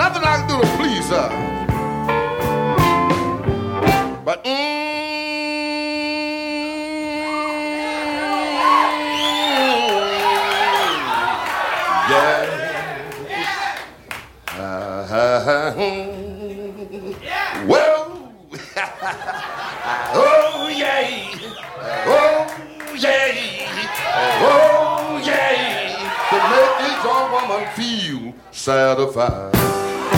nothing I can do to please her. But yeah. Well, oh yeah, oh yeah, oh yeah, to make this young woman feel satisfied.